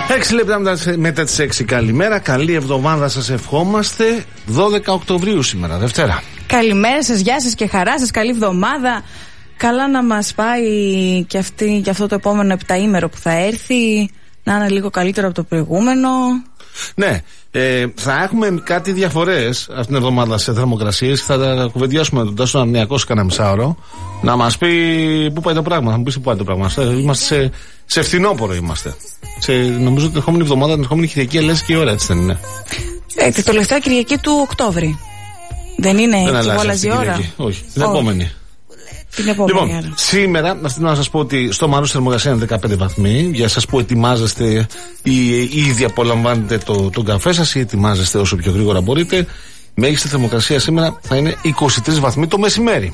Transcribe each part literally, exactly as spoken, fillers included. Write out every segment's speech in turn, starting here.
Έξι λεπτά μετά τις έξι. Καλημέρα, καλή εβδομάδα σας ευχόμαστε. δώδεκα Οκτωβρίου σήμερα, Δευτέρα. Καλημέρα σας, γεια σας και χαρά σας, καλή εβδομάδα. Καλά να μας πάει και, αυτή, και αυτό το επόμενο επταήμερο που θα έρθει, να είναι λίγο καλύτερο από το προηγούμενο. Ναι, ε, θα έχουμε κάτι διαφορές αυτήν την εβδομάδα σε θερμοκρασίες. Θα τα κουβεντιάσουμε τον Τάσο Αρνιακό σε κανένα μισάωρο. Να μας πει πού πάει το πράγμα. Θα μου πει πού πάει το πράγμα. Είμαστε σε, σε φθινόπωρο είμαστε. Σε, νομίζω ότι την ερχόμενη εβδομάδα, την ερχόμενη Κυριακή, λες και η ώρα, έτσι δεν είναι? Ε, την τελευταία Κυριακή του Οκτώβρη. Δεν είναι δεν και αλλάζει η ώρα? Όχι, την oh. επόμενη. Την επόμενη λοιπόν, ώρα. Σήμερα να σας πω ότι στο Μαρούσι θερμοκρασία είναι δεκαπέντε βαθμοί. Για σας που ετοιμάζεστε ή ήδη απολαμβάνετε το, τον καφέ σας ή ετοιμάζεστε όσο πιο γρήγορα μπορείτε, μέγιστη θερμοκρασία σήμερα θα είναι είκοσι τρεις βαθμοί το μεσημέρι.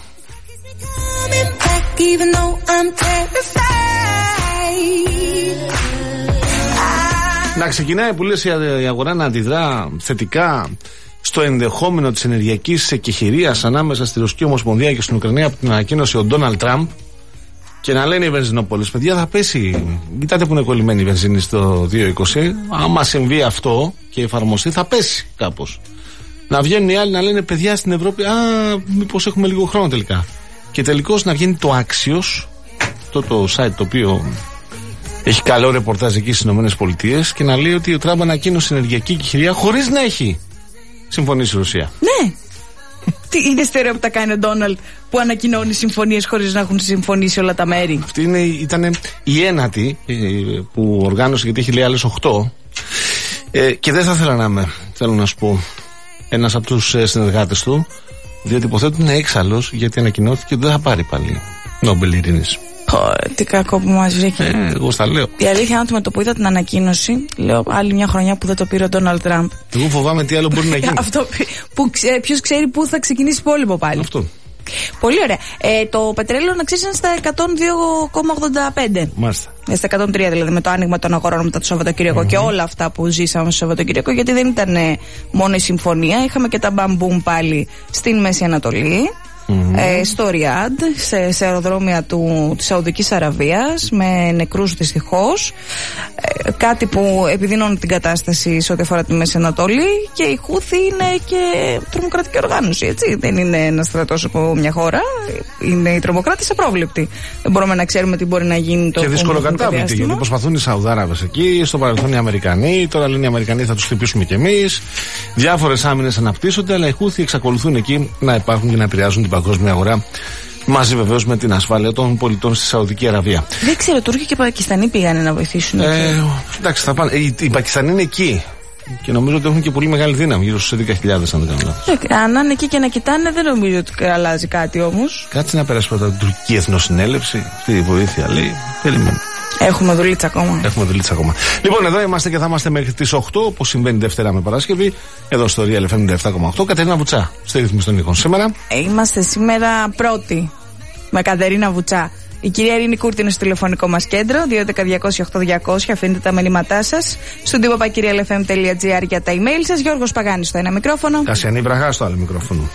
Να ξεκινάει που λες η αγορά να αντιδρά θετικά στο ενδεχόμενο της ενεργειακής εκεχηρίας ανάμεσα στη Ρωσική Ομοσπονδία και στην Ουκρανία από την ανακοίνωση ο Ντόναλντ Τραμπ, και να λένε οι βενζινοπόλες, παιδιά, θα πέσει. Κοιτάτε που είναι κολλημένη η βενζίνη στο δύο είκοσι. Άμα συμβεί αυτό και εφαρμοστεί, θα πέσει κάπως. Να βγαίνουν οι άλλοι να λένε, παιδιά, στην Ευρώπη, α, μήπως έχουμε λίγο χρόνο τελικά. Και τελικώς να βγαίνει το Axios, αυτό το site το οποίο έχει καλό ρεπορτάζ εκεί στις ΗΠΑ, και να λέει ότι ο Τραμπ ανακοίνωσε ενεργειακή εκεχηρία χωρίς να έχει συμφωνήσει η Ρωσία. Ναι. Τι είναι στερεό που τα κάνει ο Ντόναλντ, που ανακοινώνει συμφωνίες χωρίς να έχουν συμφωνήσει όλα τα μέρη? Αυτή είναι, ήταν η ένατη που οργάνωσε, γιατί έχει λέει άλλες οχτώ. Ε, και δεν θα ήθελα να είμαι, θέλω να σου πω, ένας από τους συνεργάτες του, διότι υποθέτω είναι έξαλλος, γιατί ανακοινώθηκε ότι δεν θα πάρει πάλι Νόμπελ Ειρήνης. Oh, τι κακό που μας βρήκε. Ε, εγώ στα λέω. Η αλήθεια είναι ότι με το που είδα την ανακοίνωση, λέω άλλη μια χρονιά που δεν το πήρε ο Ντόναλντ Τραμπ. Εγώ φοβάμαι τι άλλο μπορεί να γίνει. Αυτό που ποιος ξέρει πού θα ξεκινήσει υπόλοιπο πάλι. Αυτό. Πολύ ωραία. Ε, το πετρέλαιο να ξέρει είναι στα εκατόν δύο κόμμα ογδόντα πέντε. Μάλιστα. Στα εκατόν τρία δηλαδή, με το άνοιγμα των αγορών μετά το Σαββατοκύριακο mm-hmm. και όλα αυτά που ζήσαμε στο Σαββατοκύριακο, γιατί δεν ήταν μόνο η συμφωνία. Είχαμε και τα μπαμπούμ πάλι στην Μέση Ανατολή. Mm-hmm. Ε, στο Ριάντ, σε, σε αεροδρόμια του, της Σαουδικής Αραβίας, με νεκρούς δυστυχώς, ε, κάτι που επιδεινώνει την κατάσταση σε ό,τι αφορά τη Μέση Ανατολή. Και η Χούθη είναι και τρομοκρατική οργάνωση, έτσι. Δεν είναι ένα στρατός από μια χώρα, είναι οι τρομοκράτες απρόβλεπτοι. Δεν μπορούμε να ξέρουμε τι μπορεί να γίνει το. Και δυσκολοκατάβλητη, γιατί προσπαθούν οι Σαουδάραβες εκεί, στο παρελθόν οι Αμερικανοί, τώρα λένε οι Αμερικανοί θα τους χτυπήσουμε κι εμείς. Διάφορες άμυνες αναπτύσσονται, αλλά οι Χούθη εξακολουθούν εκεί να υπάρχουν και να επηρεάζουν την παγκόσμια αγορά, μαζί βεβαίως με την ασφάλεια των πολιτών στη Σαουδική Αραβία. Δεν ξέρω, Τούρκοι και Πακιστανοί πήγανε να βοηθήσουν. Ε, εντάξει, θα πάνε. Οι, οι Πακιστανοί είναι εκεί και νομίζω ότι έχουν και πολύ μεγάλη δύναμη, γύρω στους δέκα χιλιάδες, αν δεν κάνω λάθος. Ε, αν είναι εκεί και να κοιτάνε, δεν νομίζω ότι αλλάζει κάτι όμως. Κάτσε να περάσει πρώτα την τουρκική εθνοσυνέλευση, αυτή η βοήθεια λέει. Περιμένουμε. Έχουμε δουλίτσα ακόμα. Έχουμε δουλίτσα ακόμα. Λοιπόν, εδώ είμαστε και θα είμαστε μέχρι τις οκτώ, όπως συμβαίνει Δευτέρα με Παρασκευή, εδώ στο Real εφ εμ επτά κόμμα οκτώ. Κατερίνα Βουτσά, στη ρύθμιση των ήχων σήμερα. Ε, είμαστε σήμερα πρώτοι με Κατερίνα Βουτσά. Η κυρία Ειρήνη Κούρτη είναι στο τηλεφωνικό μας κέντρο, δύο ένα μηδέν διακόσια οκτώ διακόσια. Αφήνετε τα μηνύματά σας στον τύπο παπακυριαλεφm τελεία τζι άρ για τα email σας. Γιώργος Παγάνης στο ένα μικρόφωνο. Κασιανή Βραχά στο άλλο μικρόφωνο.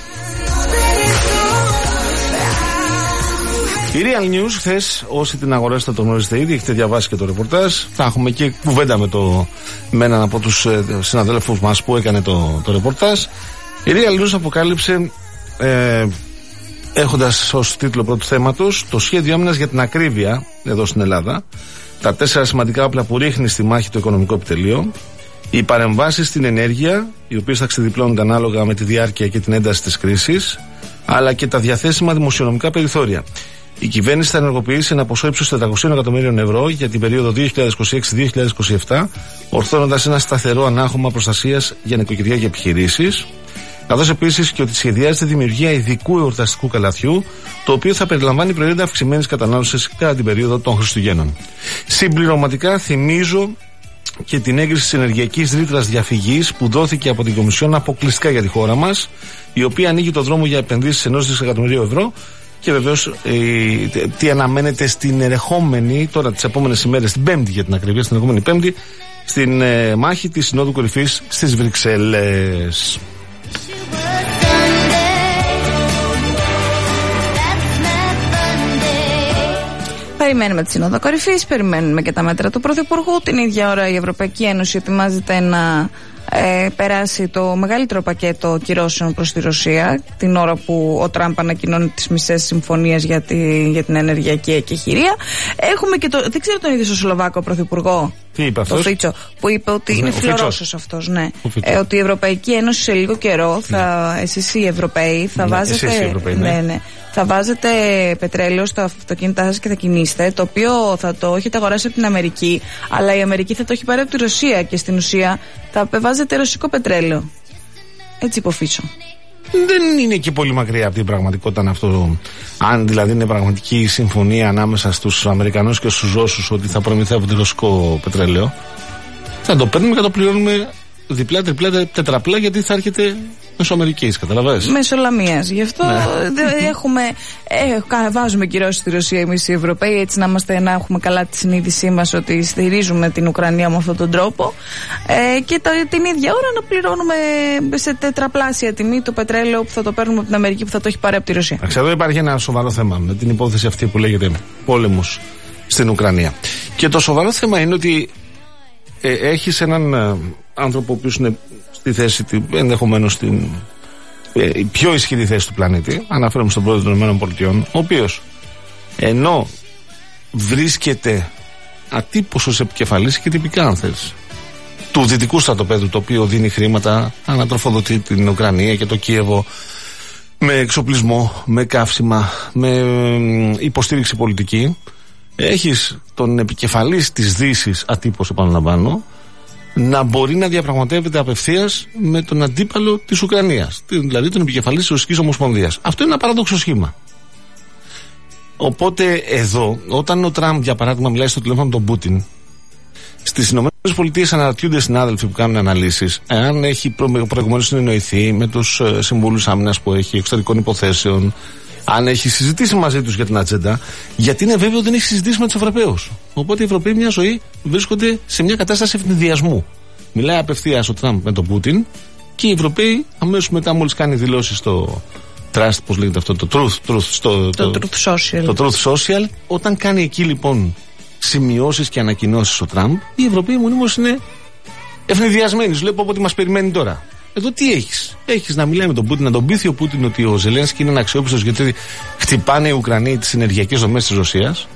Η Real News χθες, όσοι την αγοράσετε το γνωρίζετε ήδη, έχετε διαβάσει και το ρεπορτάζ. Θα έχουμε και κουβέντα με, το, με έναν από τους ε, συναδέλφους μας που έκανε το, το ρεπορτάζ. Η Real News αποκάλυψε, ε, έχοντας ως τίτλο πρώτου θέματος, το σχέδιο άμυνας για την ακρίβεια εδώ στην Ελλάδα, τα τέσσερα σημαντικά όπλα που ρίχνει στη μάχη το οικονομικό επιτελείο, οι παρεμβάσεις στην ενέργεια, οι οποίες θα ξεδιπλώνονται ανάλογα με τη διάρκεια και την ένταση της κρίσης, αλλά και τα διαθέσιμα δημοσιονομικά περιθώρια. Η κυβέρνηση θα ενεργοποιήσει ένα ποσό ύψους τετρακόσια εκατομμύριων ευρώ για την περίοδο δύο χιλιάδες είκοσι έξι με δύο χιλιάδες είκοσι επτά, ορθώνοντας ένα σταθερό ανάχωμα προστασίας για νοικοκυριά και επιχειρήσεις, καθώς επίσης και ότι σχεδιάζεται δημιουργία ειδικού εορταστικού καλαθιού, το οποίο θα περιλαμβάνει προϊόντα αυξημένης κατανάλωσης κατά την περίοδο των Χριστουγέννων. Συμπληρωματικά θυμίζω και την έγκριση της ενεργειακής ρήτρας διαφυγής που δόθηκε από την Κομισιόν αποκλειστικά για τη χώρα μας, η οποία ανοίγει το δρόμο για επενδύσεις ενός δισεκατομμυρίου ευρώ. Και βεβαίως ε, τι αναμένεται στην ερχόμενη, τώρα τις επόμενες ημέρες, την Πέμπτη για την ακριβία, στην ερχόμενη Πέμπτη, στην ε, μάχη της Συνόδου Κορυφής στις Βρυξέλλες. Περιμένουμε τη Σύνοδο Κορυφής, περιμένουμε και τα μέτρα του Πρωθυπουργού. Την ίδια ώρα η Ευρωπαϊκή Ένωση ετοιμάζεται να ε, περάσει το μεγαλύτερο πακέτο κυρώσεων προς τη Ρωσία, την ώρα που ο Τραμπ ανακοινώνει τις μισές συμφωνίες για, τη, για την ενεργειακή εκεχηρία. Έχουμε και το. Δεν ξέρω τον ίδιο στο Σλοβάκο Πρωθυπουργό. Τι είπε αυτός? Το Φίτσο, που είπε ότι ναι, είναι φιλορώσος αυτός, ναι. Ε, ότι η Ευρωπαϊκή Ένωση σε λίγο καιρό, θα, ναι. εσείς οι Ευρωπαίοι, θα ναι, βάζετε. Εσείς οι Ευρωπαίοι, ναι. Ναι, ναι, θα βάζετε πετρέλαιο στα αυτοκίνητά σας και θα κινήσετε, το οποίο θα το έχετε αγοράσει από την Αμερική, αλλά η Αμερική θα το έχει πάρει από τη Ρωσία και στην ουσία θα βάζετε ρωσικό πετρέλαιο. Έτσι είπε ο Φίτσο. Δεν είναι και πολύ μακριά από την πραγματικότητα αυτό. Αν δηλαδή είναι πραγματική συμφωνία ανάμεσα στους Αμερικανούς και στους Ρώσους ότι θα προμηθεύονται ρωσικό πετρέλαιο, θα το παίρνουμε και θα το πληρώνουμε διπλά, τριπλά, τετραπλά, γιατί θα έρχεται μέσω Αμερικής, καταλαβαίνεις. Μέσω Λαμίας. Γι' αυτό ναι. έχουμε, ε, βάζουμε κυρώσεις στη Ρωσία εμείς οι Ευρωπαίοι, έτσι να, είμαστε, να έχουμε καλά τη συνείδησή μας ότι στηρίζουμε την Ουκρανία με αυτόν τον τρόπο, ε, και το, την ίδια ώρα να πληρώνουμε σε τετραπλάσια τιμή το πετρέλαιο που θα το παίρνουμε από την Αμερική, που θα το έχει πάρει από τη Ρωσία. Εδώ υπάρχει ένα σοβαρό θέμα με την υπόθεση αυτή που λέγεται πόλεμος στην Ουκρανία. Και το σοβαρό θέμα είναι ότι ε, έχεις έναν ε, άνθρωπο ο οποίος είναι στη θέση, ενδεχομένως στην ε, πιο ισχυρή θέση του πλανήτη, αναφέρομαι στον πρόεδρο των ΗΠΑ, ο οποίος ενώ βρίσκεται ατύπωσος επικεφαλής και τυπικά, αν θες, του δυτικού στρατοπέδου, το οποίο δίνει χρήματα, ανατροφοδοτεί την Ουκρανία και το Κίεβο με εξοπλισμό, με καύσιμα, με υποστήριξη πολιτική, έχεις τον επικεφαλής της Δύσης, ατύπως επαναλαμβάνω, να μπορεί να διαπραγματεύεται απευθείας με τον αντίπαλο της Ουκρανίας, δηλαδή τον επικεφαλής της Ρωσικής Ομοσπονδίας. Αυτό είναι ένα παράδοξο σχήμα. Οπότε εδώ, όταν ο Τραμπ για παράδειγμα μιλάει στο τηλέφωνο με τον Πούτιν, στις ΗΠΑ αναρωτιούνται συνάδελφοι που κάνουν αναλύσεις εάν έχει προ, προηγουμένως συνεννοηθεί με τους ε, συμβούλους άμυνας που έχει, εξωτερικών υποθέσεων, αν έχει συζητήσει μαζί τους για την ατζέντα, γιατί είναι βέβαιο ότι δεν έχει συζητήσει με τους Ευρωπαίους. Οπότε οι Ευρωπαίοι μια ζωή βρίσκονται σε μια κατάσταση ευνηδιασμού. Μιλάει απευθείας ο Τραμπ με τον Πούτιν και οι Ευρωπαίοι αμέσως μετά, μόλις κάνει δηλώσεις στο Trust, πώς λέγεται αυτό, το Truth, truth, στο, το, το, truth social. το Truth Social, όταν κάνει εκεί λοιπόν σημειώσεις και ανακοινώσεις ο Τραμπ, οι Ευρωπαίοι μονίμως είναι ευνηδιασμένοι. Σου λέω ότι μας περιμένει τώρα. Εδώ τι έχεις? Έχεις να μιλάει με τον Πούτιν, να τον πείθει ο Πούτιν ότι ο Ζελένσκι είναι αναξιόπιστος γιατί χτυπάνε οι Ουκρανοί τις ενεργειακές δομές της Ρωσίας.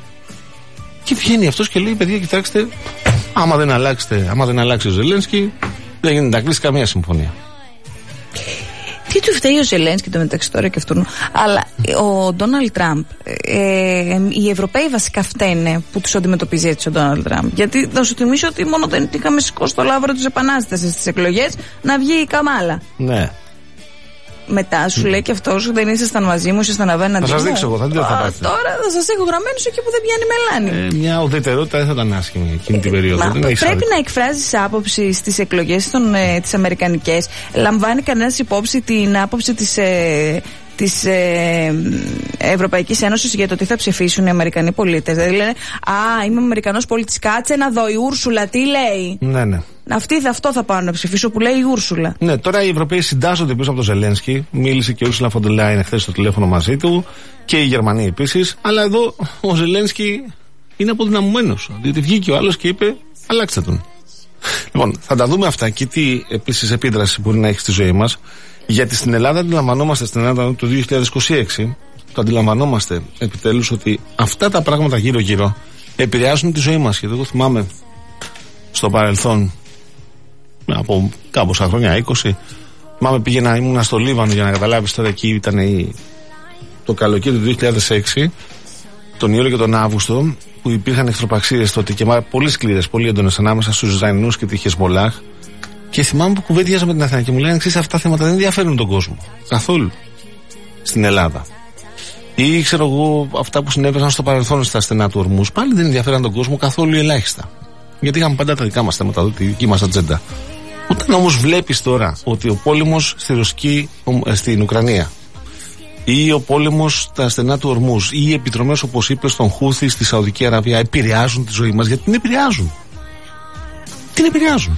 Και βγαίνει αυτός και λέει: παιδιά, κοιτάξτε, άμα δεν αλλάξετε, άμα δεν αλλάξει ο Ζελένσκι, δεν γίνεται να κλείσει καμία συμφωνία. Τι του φταίει ο Ζελένσκι το μεταξύ τώρα και αυτού? Αλλά ο Ντόναλντ Τραμπ, ε, οι Ευρωπαίοι βασικά φταίνε που τους αντιμετωπίζει έτσι ο Ντόναλντ Τραμπ. Γιατί θα σου θυμίσω ότι μόνο δεν είχαμε σηκώσει το λάβρο της επανάστασης στις εκλογές να βγει η Καμάλα. Ναι. Μετά σου mm. λέει και αυτός: δεν ήσασταν μαζί μου, ήσασταν απέναντι. Θα σας δείξω εγώ, θα δείτε τι θα πάτε. Τώρα θα σας έχω γραμμένους εκεί που δεν πιάνει μελάνη. Ε, μια ουδετερότητα δεν θα ήταν άσχημη εκείνη την περίοδο. Μα, δεν πρέπει άδικο. Να εκφράζεις άποψη στις εκλογές ε, τις αμερικανικές. Λαμβάνει κανένας υπόψη την άποψη της. Ε, της ε, Ευρωπαϊκής Ένωσης για το τι θα ψηφίσουν οι Αμερικανοί πολίτες? Δηλαδή λένε: α, είμαι Αμερικανός πολίτης, κάτσε να δω η Ούρσουλα τι λέει. Ναι, ναι. Αυτή, αυτό θα πάω να ψηφίσω που λέει η Ούρσουλα. Ναι, τώρα οι Ευρωπαίοι συντάσσονται πίσω από τον Ζελένσκι. Μίλησε και ο Ursula von der Leyen χθες στο τηλέφωνο μαζί του και οι Γερμανοί επίσης. Αλλά εδώ ο Ζελένσκι είναι αποδυναμωμένος. Διότι βγήκε ο άλλος και είπε: αλλάξτε τον. Λοιπόν, θα τα δούμε αυτά και τι επίσης επίδραση μπορεί να έχει στη ζωή μας. Γιατί στην Ελλάδα αντιλαμβανόμαστε, στην Ελλάδα το δύο χιλιάδες είκοσι έξι, το αντιλαμβανόμαστε επιτέλους ότι αυτά τα πράγματα γύρω-γύρω επηρεάζουν τη ζωή μας. Γιατί εγώ θυμάμαι στο παρελθόν, από κάμποσα χρόνια, είκοσι, θυμάμαι πήγαινα, ήμουνα στο Λίβανο, για να καταλάβεις τώρα, εκεί ήταν η, το καλοκαίρι του δύο χιλιάδες έξι, τον Ιούλιο και τον Αύγουστο, που υπήρχαν εχθροπραξίες τότε και πολύ σκληρές, πολύ έντονες ανάμεσα στους Ισραηλινούς και τη Χεσμολάχ. Και θυμάμαι που κουβέντιαζα με την Αθήνα και μου λένε: ξέρεις, αυτά τα θέματα δεν ενδιαφέρουν τον κόσμο καθόλου στην Ελλάδα. Ή ξέρω εγώ, αυτά που συνέβαιναν στο παρελθόν στα στενά του Ορμούς, πάλι δεν ενδιαφέραν τον κόσμο καθόλου ή ελάχιστα. Γιατί είχαμε πάντα τα δικά μας θέματα, τη δική μας ατζέντα. Όταν όμως βλέπεις τώρα ότι ο πόλεμος στη Ρωσική, στην Ουκρανία, ή ο πόλεμος στα στενά του Ορμούς, ή οι επιτρομές, όπως είπες, των Χούθι στη Σαουδική Αραβία επηρεάζουν τη ζωή μας, γιατί την επηρεάζουν. Την επηρεάζουν.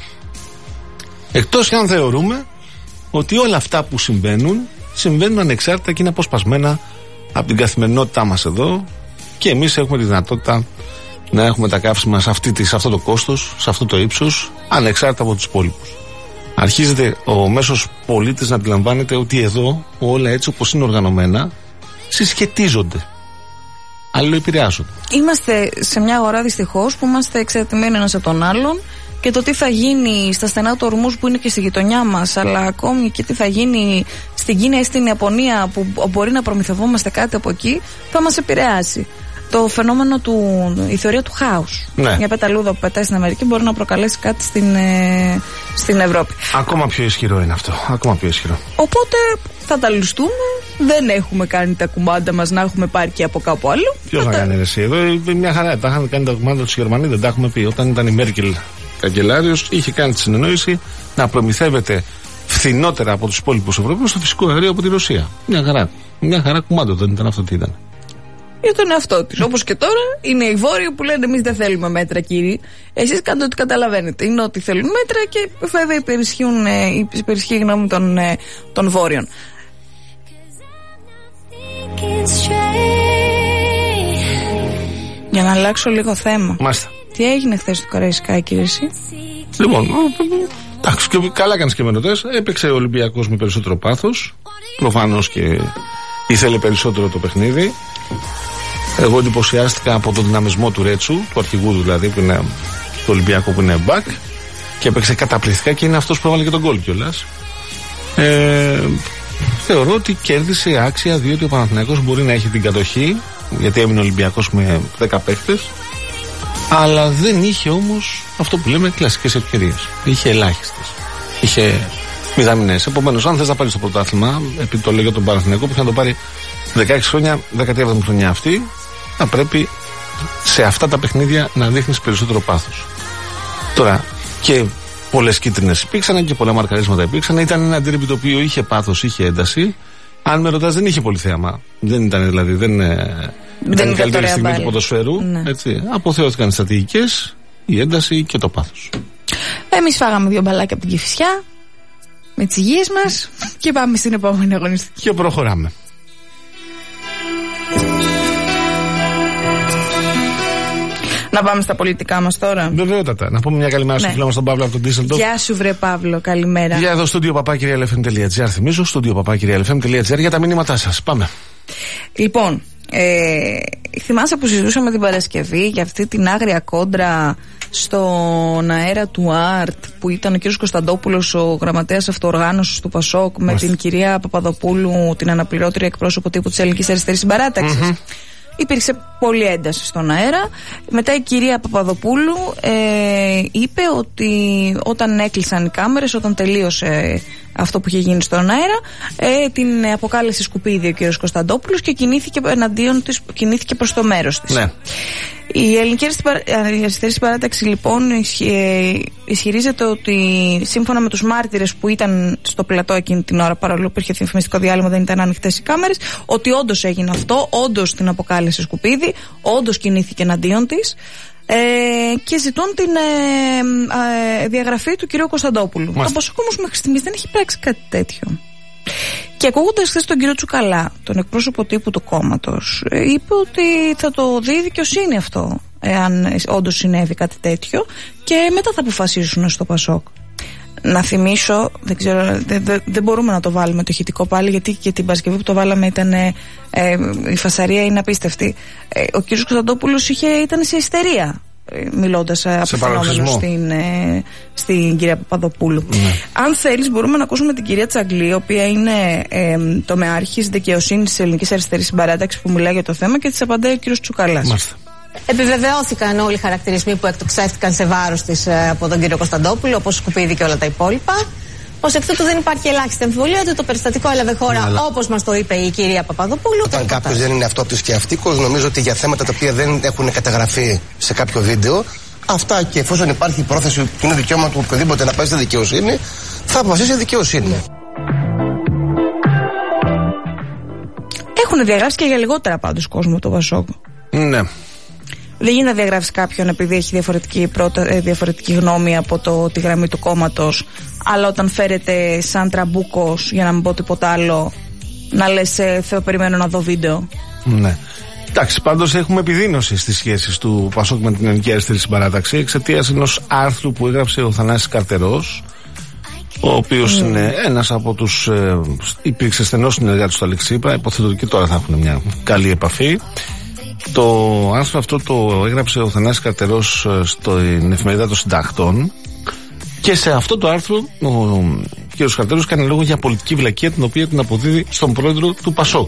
Εκτός και αν θεωρούμε ότι όλα αυτά που συμβαίνουν, συμβαίνουν ανεξάρτητα και είναι αποσπασμένα από την καθημερινότητά μας εδώ Και εμείς έχουμε τη δυνατότητα να έχουμε τα καύσιμα σε, αυτή, σε αυτό το κόστος, σε αυτό το ύψος, ανεξάρτητα από τους υπόλοιπους. Αρχίζεται ο μέσος πολίτης να αντιλαμβάνεται ότι εδώ όλα έτσι όπως είναι οργανωμένα συσχετίζονται. Αλληλοεπηρεάζονται. Είμαστε σε μια αγορά δυστυχώς που είμαστε εξαρτημένοι ένας από τον άλλον και το τι θα γίνει στα στενά του ορμούς που είναι και στη γειτονιά μας, αλλά ακόμη και τι θα γίνει στην Κίνα ή στην Ιαπωνία που μπορεί να προμηθευόμαστε κάτι από εκεί, θα μας επηρεάσει. Το φαινόμενο του, η θεωρία του χάους. Ναι. Μια πεταλούδα που πετάει στην Αμερική μπορεί να προκαλέσει κάτι στην, ε, στην Ευρώπη. Ακόμα πιο ισχυρό είναι αυτό. Ακόμα πιο ισχυρό. Οπότε θα τα λουστούμε. Δεν έχουμε κάνει τα κουμάντα μας να έχουμε πάρει και από κάπου άλλο. Ποιος να τα... κάνει εσύ εδώ, μια χαρά. Τα είχαν κάνει τα κουμάντα τους οι Γερμανοί, δεν τα έχουμε πει. Όταν ήταν η Μέρκελ καγκελάριος, είχε κάνει τη συνεννόηση να προμηθεύεται φθηνότερα από τους υπόλοιπους Ευρωπαίους το φυσικό αέριο από τη Ρωσία. Μια χαρά. Μια χαρά κουμάντο δεν ήταν αυτό, τι ήταν. Για τον εαυτό της. Όπως και τώρα είναι οι Βόρειοι που λένε εμείς δεν θέλουμε μέτρα, κύριοι. Εσείς κάντε ό,τι καταλαβαίνετε. Είναι ότι θέλουν μέτρα και βέβαια υπερισχύουν, υπερισχύει η γνώμη των, των Βόρειων. Για να αλλάξω λίγο θέμα. Μάλιστα. Τι έγινε χθες στο Καραϊσκάκι, κύριε εσύ? Λοιπόν, εντάξει, και καλά κάνεις και με ρωτές. Έπαιξε ο Ολυμπιακός με περισσότερο πάθος. Προφανώς και ήθελε περισσότερο το παιχνίδι. Εγώ εντυπωσιάστηκα από τον δυναμισμό του Ρέτσου, του αρχηγού δηλαδή, που είναι του Ολυμπιακού, που είναι back, και έπαιξε καταπληκτικά και είναι αυτός που έβαλε και τον γκολ κιόλας. Ε, θεωρώ ότι κέρδισε άξια, διότι ο Παναθηναϊκός μπορεί να έχει την κατοχή, γιατί έμεινε ο Ολυμπιακός με δέκα παίχτες, αλλά δεν είχε όμως αυτό που λέμε κλασικές ευκαιρίες. Είχε ελάχιστες. Είχε μηδαμινές. Επομένως, αν θες να πάρεις το πρωτάθλημα, επειδή το λέω για τον Παναθηναϊκό, που είχε να το πάρει δεκαέξι χρόνια, δεκαεπτά χρονιά αυτή, θα πρέπει σε αυτά τα παιχνίδια να δείχνεις περισσότερο πάθος. Τώρα, και πολλές κίτρινες υπήρξαν και πολλά μαρκαρίσματα υπήρξαν. Ήταν ένα ντέρμπι το οποίο είχε πάθος, είχε ένταση. Αν με ρωτάς, δεν είχε πολύ θέαμα. Δεν ήταν δηλαδή, δεν, δεν ήταν η καλύτερη στιγμή μπάλη του ποδοσφαίρου. Ναι. Έτσι. Αποθεώθηκαν οι στρατηγικές, η ένταση και το πάθος. Εμείς φάγαμε δύο μπαλάκια από την Κηφισιά, με τις υγείες μας, και πάμε στην επόμενη αγωνιστική. Και προχωράμε. Να πάμε στα πολιτικά μας τώρα. Βεβαιότατα. Να πούμε μια καλημέρα ναι. στο φίλο μας τον Παύλο από τον Ντίσσελντορφ. Γεια σου, βρε Παύλο, καλημέρα. Για εδώ στο studio παπάκυριαλεφm τελεία τζι άρ. Θυμίζω, studio παπάκυριαλεφm τελεία τζι άρ για τα μηνύματά σας. Πάμε. Λοιπόν, ε, θυμάσαι που συζητούσαμε την Παρασκευή για αυτή την άγρια κόντρα στον αέρα του ΑΡΤ που ήταν ο κύριος Κωνσταντόπουλος, ο γραμματέας αυτοοργάνωσης του ΠΑΣΟΚ, με Μάλιστα. την κυρία Παπαδοπούλου, την αναπληρώτρια εκπρόσωπο τύπου της Ελληνικής Αριστερής Συμπαράταξης. Mm-hmm. Υπήρξε πολλή ένταση στον αέρα. Μετά η κυρία Παπαδοπούλου ε, είπε ότι όταν έκλεισαν οι κάμερες, όταν τελείωσε αυτό που είχε γίνει στον αέρα, ε, την αποκάλεσε σκουπίδι ο κύριος Κωνσταντόπουλος και κινήθηκε εναντίον της, κινήθηκε προς το μέρος της. Ναι. Η Ελληνική Αριστερή Συμπαράταξη λοιπόν ισχυρίζεται ότι σύμφωνα με τους μάρτυρες που ήταν στο πλατό εκείνη την ώρα, παρόλο που υπήρχε διαφημιστικό διάλειμμα, δεν ήταν ανοιχτές οι κάμερες, ότι όντως έγινε αυτό, όντως την αποκάλεσε σκουπίδι, όντως κινήθηκε εναντίον της. Ε, και ζητούν την ε, ε, διαγραφή του κυρίου Κωνσταντόπουλου. Μάλιστα. Το ΠΑΣΟΚ όμως μέχρι στιγμής δεν έχει πράξει κάτι τέτοιο. Και ακούγοντας χθες τον κύριο Τσουκαλά, τον εκπρόσωπο τύπου του κόμματος, είπε ότι θα το δει η δικαιοσύνη αυτό, εάν όντως συνέβη κάτι τέτοιο, και μετά θα αποφασίσουν στο ΠΑΣΟΚ. Να θυμίσω, δεν ξέρω, δεν, δεν, δεν μπορούμε να το βάλουμε το ηχητικό πάλι, γιατί και την Παρασκευή που το βάλαμε ήταν, ε, ε, η φασαρία είναι απίστευτη. Ε, ο κύριος Κωνσταντόπουλος είχε, ήταν σε ιστερία, μιλώντας απευθυνόμενος στην, ε, στην κυρία Παπαδοπούλου. Ναι. Αν θέλεις μπορούμε να ακούσουμε την κυρία Τσαγκλή, η οποία είναι ε, τομεάρχης δικαιοσύνης της Ελληνικής Αριστερής Συμπαράταξης, που μιλάει για το θέμα, και της απαντάει ο κύριος Τσουκαλάς. Μάλιστα. Επιβεβαιώθηκαν όλοι οι χαρακτηρισμοί που εκτοξεύτηκαν σε βάρος της ε, από τον κύριο Κωνσταντόπουλο, όπως σκουπίδι και όλα τα υπόλοιπα. Ως εκ τούτου δεν υπάρχει ελάχιστη αμφιβολία ότι το περιστατικό έλαβε χώρα, αλλά όπως μας το είπε η κυρία Παπαδοπούλου. Όταν κάποιος δεν είναι αυτόπτης και αυτίκος, νομίζω ότι για θέματα τα οποία δεν έχουν καταγραφεί σε κάποιο βίντεο, αυτά, και εφόσον υπάρχει πρόθεση που είναι δικαίωμα του οποιοδήποτε να πάει στη δικαιοσύνη, θα αποφασίσει η δικαιοσύνη. Έχουν διαγράψει και για λιγότερα πάντως κόσμο το ΠΑΣΟΚ. Ναι. Δεν γίνεται να διαγράψει κάποιον επειδή έχει διαφορετική, πρώτα, διαφορετική γνώμη από το, τη γραμμή του κόμματος, αλλά όταν φέρεται σαν τραμπούκος, για να μην πω τίποτα άλλο, να λες ε, Θεό, περιμένω να δω βίντεο. Ναι. Εντάξει, πάντως έχουμε επιδείνωση στις σχέσεις του Πασόκ με την Ελληνική Αριστερή Συμπαράταξη εξαιτίας ενός άρθρου που έγραψε ο Θανάσης Καρτερός, ο οποίος mm. είναι ένας από τους ε, υπήρξε στενός συνεργάτης του Αλεξίπρα. Υποθέτω ότι και τώρα θα έχουν μια καλή επαφή. Το άρθρο αυτό το έγραψε ο Θανάσης Καρτερός στην εφημερίδα των Συντακτών, και σε αυτό το άρθρο ο κ. Καρτερός κάνει λόγο για πολιτική βλακεία, την οποία την αποδίδει στον πρόεδρο του Πασόκ.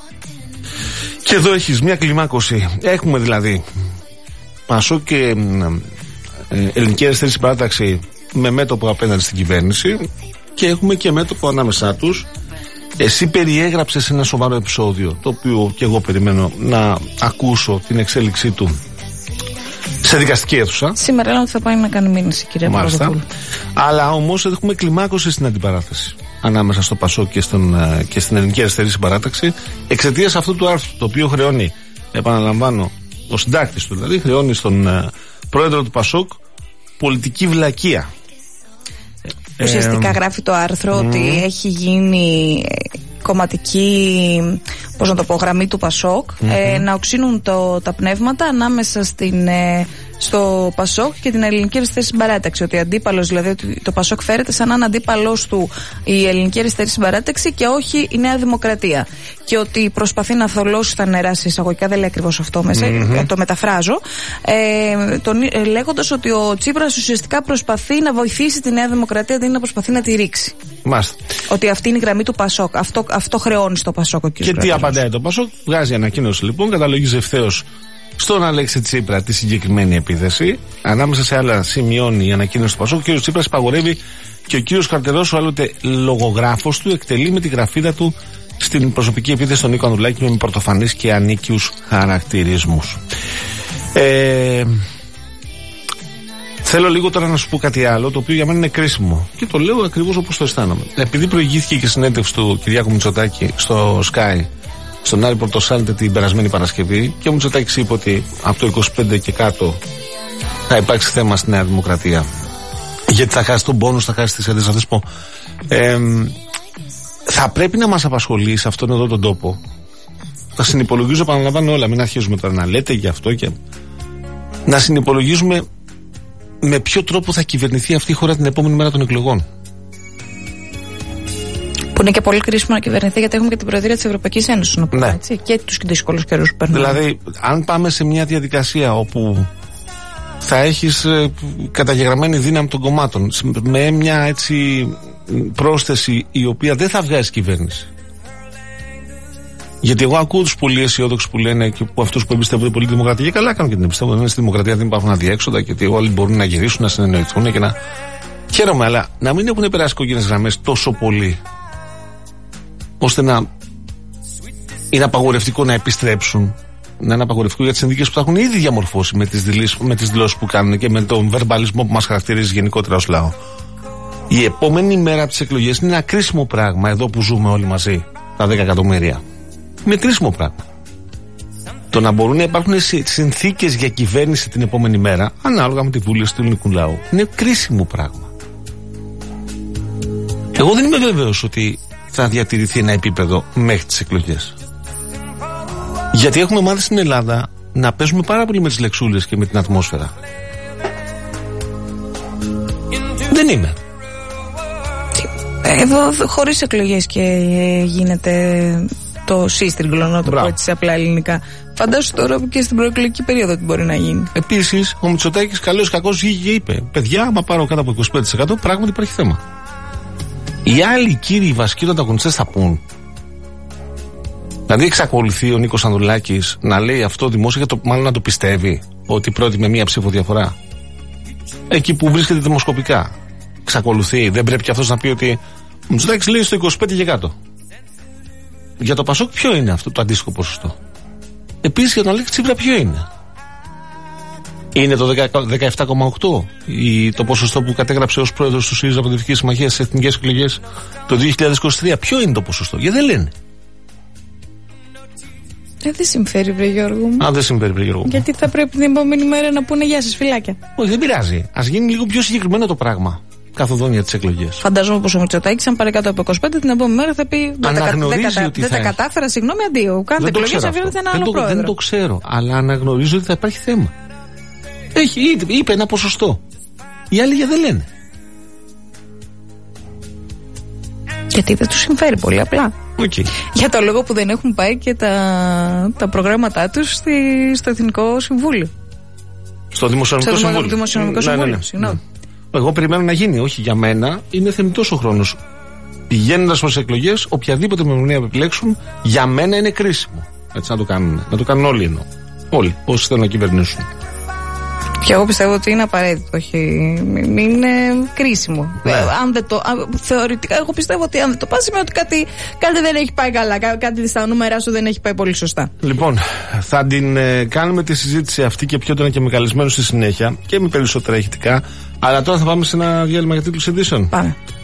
Και εδώ έχεις μια κλιμάκωση. Έχουμε δηλαδή Πασόκ και ε, Ελληνική Αριστερή Συμπαράταξη με μέτωπο απέναντι στην κυβέρνηση, και έχουμε και μέτωπο ανάμεσά τους. Εσύ περιέγραψες ένα σοβαρό επεισόδιο, το οποίο και εγώ περιμένω να ακούσω την εξέλιξή του σε δικαστική αίθουσα. Σήμερα λέω ότι θα πάει να κάνει μήνυση, κυρία Παπαδοπούλου. Αλλά όμως έχουμε κλιμάκωση στην αντιπαράθεση ανάμεσα στο Πασόκ και, στον, και στην Ελληνική Αριστερή Συμπαράταξη, εξαιτίας αυτού του άρθρου, το οποίο χρεώνει, επαναλαμβάνω, ο συντάκτης του δηλαδή, χρεώνει στον uh, πρόεδρο του Πασόκ πολιτική βλακεία. Ουσιαστικά ε, γράφει το άρθρο mm. ότι έχει γίνει κομματική, πώς να το πω, γραμμή του Πασόκ, mm-hmm. ε, να οξύνουν το, τα πνεύματα ανάμεσα στην, ε, στο Πασόκ και την Ελληνική Αριστερή Συμπαράταξη. Ότι αντίπαλος, δηλαδή ότι το Πασόκ φέρεται σαν να είναι αντίπαλος του η Ελληνική Αριστερή Συμπαράταξη και όχι η Νέα Δημοκρατία. Και ότι προσπαθεί να θολώσει τα νερά, σε εισαγωγικά, δεν λέει ακριβώς αυτό μέσα, mm-hmm. το μεταφράζω, ε, τον, ε, λέγοντας ότι ο Τσίπρας ουσιαστικά προσπαθεί να βοηθήσει τη Νέα Δημοκρατία, δεν είναι να προσπαθεί να τη ρίξει. Μάλιστα. Ότι αυτή είναι η γραμμή του Πασόκ. Αυτό, αυτό χρεώνει στο Πασόκ ο κ. Και τι απαντάει το Πασόκ? Βγάζει ανακοίνωση λοιπόν, καταλογίζει ευθέως στον Αλέξη Τσίπρα τη συγκεκριμένη επίθεση. Ανάμεσα σε άλλα, σημειώνει η ανακοίνωση του Πασόκ, ο κ. Τσίπρας υπαγορεύει και ο κ. Καρτερός, ο άλλοτε λογογράφος του, εκτελεί με τη γραφίδα του στην προσωπική επίθεση στον Νίκο Ανδρουλάκη με πρωτοφανείς και ανίκιους χαρακτηρισμούς. Ε, θέλω λίγο τώρα να σου πω κάτι άλλο, το οποίο για μένα είναι κρίσιμο, και το λέω ακριβώς όπως το αισθάνομαι. Επειδή προηγήθηκε και συνέντευξη του Κυριάκου Μητσοτάκη στο Sky, στον Άρη Πορτοσάλτε, την περασμένη Παρασκευή, και ο Μητσοτάκης είπε ότι από το είκοσι πέντε και κάτω θα υπάρξει θέμα στη Νέα Δημοκρατία, γιατί θα χάσει τον πόνους, θα χάσει τις έδρες. Θα θες πω, ε, θα πρέπει να μας απασχολεί σε αυτόν εδώ τον τόπο. Θα συνυπολογίζω, επαναλαμβάνω όλα, μην αρχίζουμε τώρα να λέτε γι' αυτό, και να συνυπολογίζουμε με ποιο τρόπο θα κυβερνηθεί αυτή η χώρα την επόμενη μέρα των εκλογών. Που είναι και πολύ κρίσιμο να κυβερνηθεί, γιατί έχουμε και την Προεδρία της Ευρωπαϊκής Ένωσης, να πούμε, ναι. έτσι, και τους δύσκολους καιρούς που περνάμε. Δηλαδή, αν πάμε σε μια διαδικασία όπου θα έχεις ε, καταγεγραμμένη δύναμη των κομμάτων, με μια έτσι πρόσθεση η οποία δεν θα βγάζει κυβέρνηση. Γιατί εγώ ακούω τους πολύ αισιόδοξους που λένε, και που αυτούς που εμπιστεύονται πολύ τη δημοκρατία, και καλά κάνουν και την εμπιστεύονται, δεν είναι στη δημοκρατία, δεν υπάρχουν αδιέξοδα, και ότι όλοι μπορούν να γυρίσουν, να συνεννοηθούν και να. Χαίρομαι, αλλά να μην έχουν περάσει κόκκινες γραμμές τόσο πολύ, ώστε να είναι απαγορευτικό να επιστρέψουν. Να είναι απαγορευτικό για τις συνθήκες που θα έχουν ήδη διαμορφώσει με τις δηλώσεις, με τις δηλώσεις που κάνουν και με τον βερμπαλισμό που μας χαρακτηρίζει γενικότερα ως λαό. Η επόμενη μέρα από τις εκλογές είναι ένα κρίσιμο πράγμα, εδώ που ζούμε όλοι μαζί, τα δέκα εκατομμύρια. Είναι κρίσιμο πράγμα. Το να μπορούν να υπάρχουν συνθήκες για κυβέρνηση την επόμενη μέρα, ανάλογα με τη βούληση του ελληνικού λαού, είναι κρίσιμο πράγμα. Εγώ δεν είμαι βέβαιος ότι θα διατηρηθεί ένα επίπεδο μέχρι τις εκλογές. Γιατί έχουμε μάθει στην Ελλάδα να παίζουμε πάρα πολύ με τις λεξούλες και με την ατμόσφαιρα. Δεν είμαι. Εδώ χωρίς εκλογές και γίνεται το σύστριγγλο, να το πω έτσι απλά ελληνικά. Φαντάσου τώρα και στην προεκλογική περίοδο τι μπορεί να γίνει. Επίσης, ο Μητσοτάκης καλώς κακώς βγήκε και είπε: παιδιά, άμα πάρω κάτω από είκοσι πέντε τοις εκατό, πράγματι υπάρχει θέμα. Οι άλλοι κύριοι βασικοί ανταγωνιστές θα πούν. Δηλαδή, εξακολουθεί ο Νίκος Ανδρουλάκης να λέει αυτό δημόσια, και το, μάλλον να το πιστεύει, ότι πρώτη με μία ψήφο διαφορά. Εκεί που βρίσκεται δημοσκοπικά. Εξακολουθεί, δεν πρέπει και αυτός να πει ότι ο Μητσοτάκης λέει στο είκοσι πέντε και κάτω. Για το Πασόκ ποιο είναι αυτό το αντίστοιχο ποσοστό? Επίσης για τον Αλέξη Τσίπρα ποιο είναι? Είναι το δεκαεπτά κόμμα οκτώ το ποσοστό που κατέγραψε ως πρόεδρος του ΣΥΡΙΖΑ Προοδευτικής Συμμαχίας στις εθνικές εκλογές το δύο χιλιάδες είκοσι τρία? Ποιο είναι το ποσοστό? Γιατί δεν λένε. Ε, δεν συμφέρει, βρε Γιώργο μου. Α, δεν συμφέρει, βρε Γιώργο μου. Γιατί θα πρέπει την επόμενη μέρα να πούνε γεια σας, φυλάκια. Όχι, δεν πειράζει. Ας γίνει λίγο πιο συγκεκριμένο το πράγμα. καθοδόν για τις εκλογές. Φαντάζομαι πως ο Μητσοτάκης, αν πάρει κάτω από είκοσι πέντε, την επόμενη μέρα θα πει: Δεν τα, δεν δεν τα κατάφερα, συγγνώμη, αντίο. Κάντε εκλογές, αφιέρετε ένα άλλο πρόεδρο. Δεν το ξέρω, αλλά αναγνωρίζω ότι θα υπάρχει θέμα. Έχει, είπε ένα ποσοστό. Οι άλλοι δεν λένε. Γιατί δεν τους συμφέρει πολύ απλά. Okay. Για το λόγο που δεν έχουν πάει και τα, τα προγράμματά τους στη, στο Εθνικό Συμβούλιο. Στο Δημοσιονομικό στο Συμβούλιο. Δημοσιονομικό ναι, Συμβούλιο. Ναι, ναι, ναι. Εγώ περιμένω να γίνει, όχι για μένα. Είναι θεμιτός ο χρόνος. Πηγαίνοντας προς εκλογές, οποιαδήποτε μεμονία που επιλέξουν, για μένα είναι κρίσιμο. Έτσι να το κάνουν. Να το κάνουν όλοι εννοώ. Όλοι, όσοι θέλουν να κυβερνήσουν. Και εγώ πιστεύω ότι είναι απαραίτητο, όχι, είναι κρίσιμο. Ναι. Ε, αν δεν το, αν, θεωρητικά, εγώ πιστεύω ότι αν δεν το πας, σημαίνει ότι κάτι, κάτι δεν έχει πάει καλά. Κάτι στα νούμερα σου δεν έχει πάει πολύ σωστά. Λοιπόν, θα την ε, κάνουμε τη συζήτηση αυτή και πιο και με καλεσμένους στη συνέχεια και με περισσότερα ηχητικά. Αλλά τώρα θα πάμε σε ένα διάλειμμα για τίτλους ειδήσεων. Πάμε.